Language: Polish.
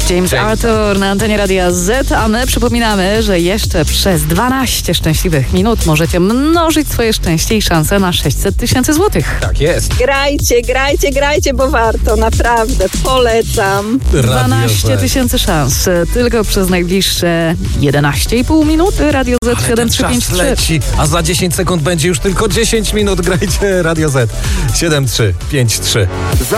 James Arthur na antenie Radia Z, a my przypominamy, że jeszcze przez 12 szczęśliwych minut możecie mnożyć swoje szczęście i szanse na 600 000 złotych. Tak jest. Grajcie, bo warto, naprawdę, polecam. 12 000 szans tylko przez najbliższe 11,5 minuty. Radio Z 7353. Leci, a za 10 sekund będzie już tylko 10 minut. Grajcie Radio Z 7353.